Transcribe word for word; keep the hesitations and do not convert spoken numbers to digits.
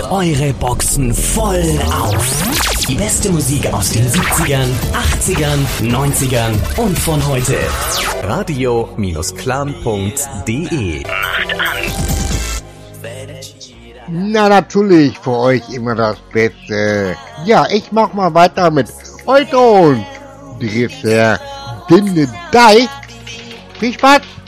eure Boxen voll auf. Die beste Musik aus den siebzigern, achtzigern, neunzigern und von heute. radio Clan punkt de Macht an. Na, natürlich für euch immer das Beste. Ja, ich mach mal weiter mit heute und dritter Dinge Dei. Viel Spaß!